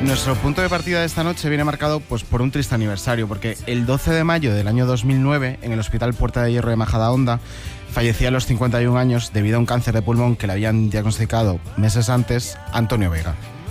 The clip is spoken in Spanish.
Nuestro punto de partida de esta noche viene marcado pues, por un triste aniversario, porque el 12 de mayo del año 2009, en el Hospital Puerta de Hierro de Majadahonda, fallecía a los 51 años debido a un cáncer de pulmón que le habían diagnosticado meses antes Antonio Vega.